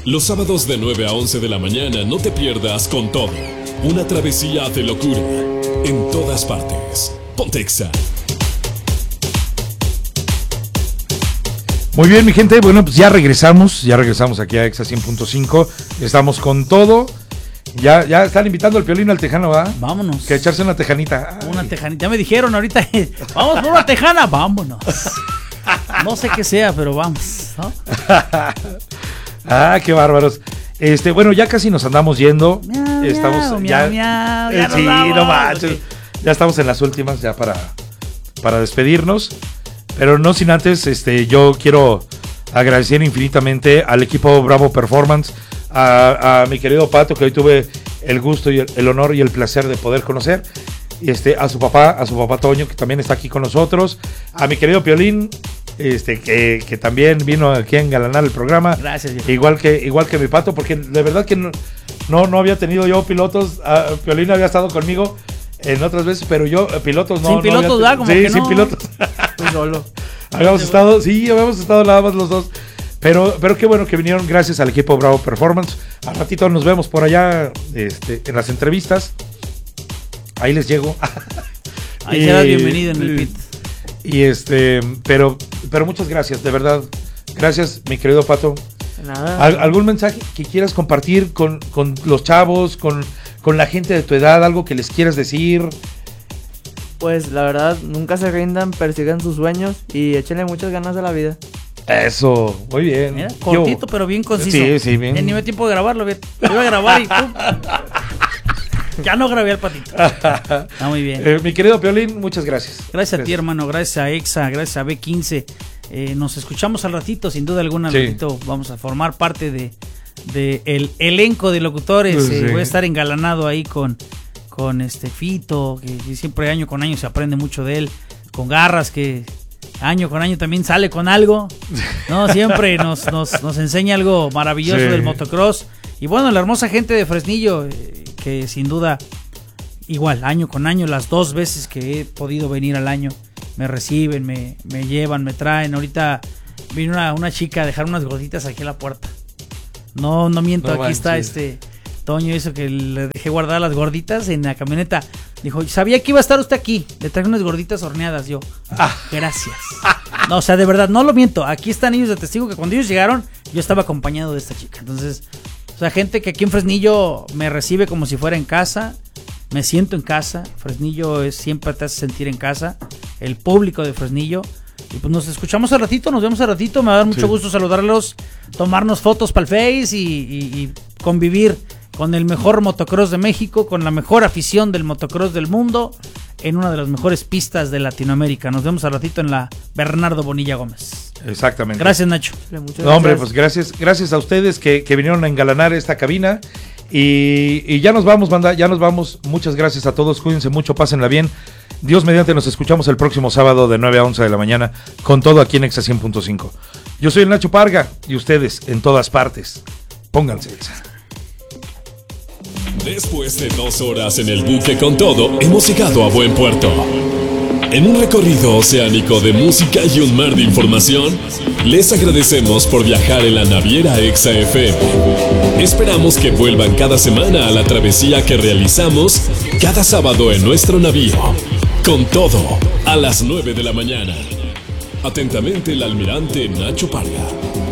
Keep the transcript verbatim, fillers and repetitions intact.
Los sábados de nueve a once de la mañana no te pierdas Con Todo, una travesía de locura en todas partes. Ponte Exa. Muy bien, mi gente, bueno, pues ya regresamos, ya regresamos aquí a Exa cien punto cinco, estamos con todo. Ya, ya están invitando al Piolín al tejano, ¿verdad? Vámonos. Que echarse una tejanita. Ay. Una tejanita. Ya me dijeron ahorita, vamos por una tejana, vámonos. No sé qué sea, pero vamos, ¿no? Ah, qué bárbaros. Este, bueno, ya casi nos andamos yendo. Miau, estamos miau, ya, miau, ya eh, sí, nos no vamos. manches. Okay. Ya estamos en las últimas ya para, para despedirnos. Pero no sin antes, este, yo quiero agradecer infinitamente al equipo Bravo Performance, a, a mi querido Pato, que hoy tuve el gusto y el, el honor y el placer de poder conocer. Y este, a su papá, a su papá Toño, que también está aquí con nosotros, a mi querido Piolín, este, que, que también vino aquí a engalanar el programa. Gracias, viejo. Igual que, igual que mi Pato, porque de verdad que no, no, no había tenido yo pilotos. A, Piolín había estado conmigo en otras veces, pero yo, pilotos no. Sin no pilotos, había, ¿verdad? Como sí, que sin no. pilotos. Estoy solo. Habíamos estado, sí, habíamos estado nada más los dos. Pero, pero qué bueno que vinieron, gracias al equipo Bravo Performance. Al ratito nos vemos por allá este, en las entrevistas. Ahí les llego. Ahí serás bienvenido en el pit. Y este, pero, pero muchas gracias, de verdad. Gracias, mi querido Pato. Nada. ¿Al, ¿Algún mensaje que quieras compartir con, con los chavos, con, con la gente de tu edad? ¿Algo que les quieras decir? Pues la verdad, nunca se rindan, persigan sus sueños y échenle muchas ganas a la vida. Eso, muy bien. Mira, cortito, Yo, pero bien conciso. Sí, sí, bien. Ya ni me dio tiempo de grabarlo, bien. Lo iba a grabar y pum. Ya no grabé al patito. Está muy bien. Eh, mi querido Piolín, muchas gracias. Gracias, gracias a ti, hermano. Gracias a Exa, gracias a B quince. Eh, nos escuchamos al ratito, sin duda alguna. Al Sí. ratito vamos a formar parte de, de el elenco de locutores. Sí. Eh, voy a estar engalanado ahí con, con este Fito, que siempre año con año se aprende mucho de él. Con Garras, que año con año también sale con algo. No, siempre nos, nos, nos enseña algo maravilloso Sí. del motocross. Y bueno, la hermosa gente de Fresnillo, eh, que sin duda, igual, año con año, las dos veces que he podido venir al año, me reciben, me, me llevan, me traen. Ahorita vino una, una chica a dejar unas gorditas aquí a la puerta. No, no miento, No aquí manches. está este Toño, eso que le dejé guardar las gorditas en la camioneta. Dijo, sabía que iba a estar usted aquí, le traje unas gorditas horneadas. Yo, ah, gracias. No, o sea, de verdad, no lo miento. Aquí están ellos de testigo que cuando ellos llegaron, yo estaba acompañado de esta chica. Entonces, o sea, gente que aquí en Fresnillo me recibe como si fuera en casa. Me siento en casa. Fresnillo es, siempre te hace sentir en casa. El público de Fresnillo. Y pues nos escuchamos al ratito, nos vemos al ratito. Me va a dar mucho Sí. gusto saludarlos, tomarnos fotos para el Face y, y, y convivir con el mejor motocross de México, con la mejor afición del motocross del mundo, en una de las mejores pistas de Latinoamérica. Nos vemos al ratito en la Bernardo Bonilla Gómez. Exactamente. Gracias, Nacho. Muchas No, hombre, gracias. pues gracias, gracias a ustedes que, que vinieron a engalanar esta cabina. Y, y ya nos vamos, banda, ya nos vamos. Muchas gracias a todos, cuídense mucho, pásenla bien. Dios mediante, nos escuchamos el próximo sábado de nueve a once de la mañana con todo aquí en Exa cien punto cinco. Yo soy el Nacho Parga y ustedes en todas partes. Pónganse Exa. Después de dos horas en el buque Con Todo, hemos llegado a buen puerto. En un recorrido oceánico de música y un mar de información, les agradecemos por viajar en la naviera Exa F M. Esperamos que vuelvan cada semana a la travesía que realizamos cada sábado en nuestro navío. Con Todo, a las nueve de la mañana. Atentamente, el almirante Nacho Parga.